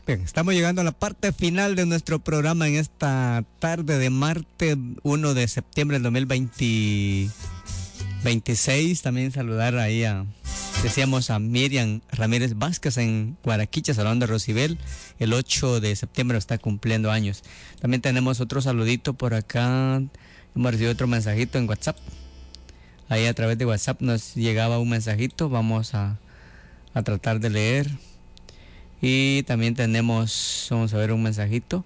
Bien, estamos llegando a la parte final de nuestro programa en esta tarde de martes 1 de septiembre del 2026. También saludar ahí decíamos a Miriam Ramírez Vázquez en Guaraquicha, Salón de Rosibel. El 8 de septiembre está cumpliendo años. También tenemos otro saludito por acá. Hemos recibido otro mensajito en WhatsApp. Ahí a través de WhatsApp nos llegaba un mensajito. Vamos a tratar de leer. Y también tenemos, vamos a ver un mensajito.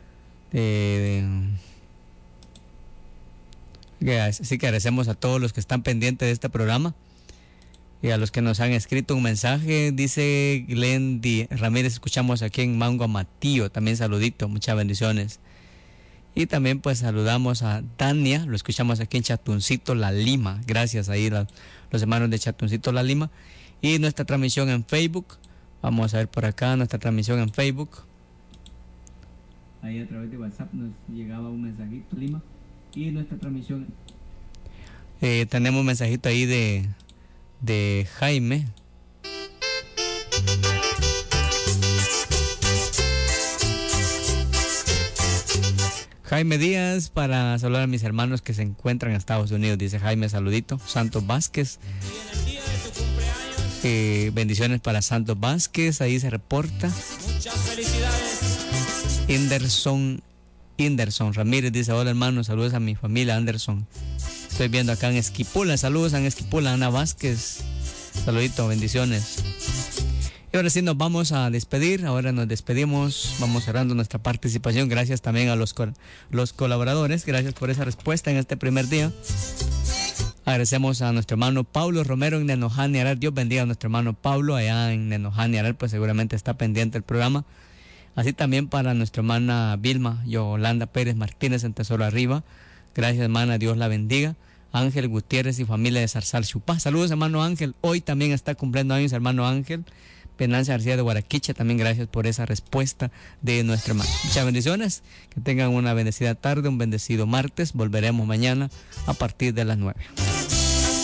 Así que agradecemos a todos los que están pendientes de este programa. Y a los que nos han escrito un mensaje. Dice Glendy Ramírez, escuchamos aquí en Mango Amatillo. También saludito, muchas bendiciones. Y también pues saludamos a Dania, lo escuchamos aquí en Chatuncito, La Lima. Gracias ahí los hermanos de Chatuncito, La Lima. Y nuestra transmisión en Facebook. Vamos a ver por acá nuestra transmisión en Facebook. Ahí a través de WhatsApp nos llegaba un mensajito, Lima. Y nuestra transmisión. Tenemos un mensajito ahí de Jaime. Jaime Díaz, para saludar a mis hermanos que se encuentran en Estados Unidos. Dice Jaime, saludito. Santos Vázquez. Bendiciones para Santos Vázquez, ahí se reporta. Muchas felicidades. Anderson Ramírez dice: hola hermanos, saludos a mi familia Anderson. Estoy viendo acá en Esquipula, saludos en Esquipula, Ana Vázquez. Saludito, bendiciones. Y ahora sí nos vamos a despedir, ahora nos despedimos, vamos cerrando nuestra participación. Gracias también a los colaboradores, gracias por esa respuesta en este primer día. Agradecemos a nuestro hermano Pablo Romero en Nenojani Aral. Dios bendiga a nuestro hermano Pablo allá en Nenojani Aral, pues seguramente está pendiente el programa. Así también para nuestra hermana Vilma Yolanda Pérez Martínez en Tesoro Arriba. Gracias, hermana, Dios la bendiga. Ángel Gutiérrez y familia de Zarzal Chupá. Saludos, hermano Ángel. Hoy también está cumpliendo años hermano Ángel. Venancio García de Guaraquicha, también gracias por esa respuesta de nuestro hermano. Muchas bendiciones, que tengan una bendecida tarde, un bendecido martes. Volveremos mañana a partir de las 9.